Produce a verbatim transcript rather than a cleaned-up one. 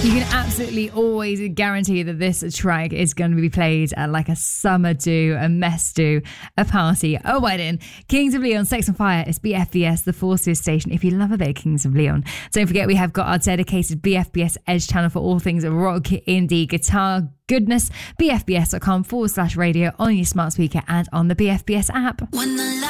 You can absolutely always guarantee that this track is going to be played at like a summer do, a mess do, a party, a wedding. Kings of Leon, Sex on Fire. It's B F B S, the Forces station. If you love a bit of Kings of Leon, don't forget we have got our dedicated B F B S Edge channel for all things rock, indie, guitar, goodness. B F B S dot com forward slash radio on your smart speaker and on the B F B S app. When the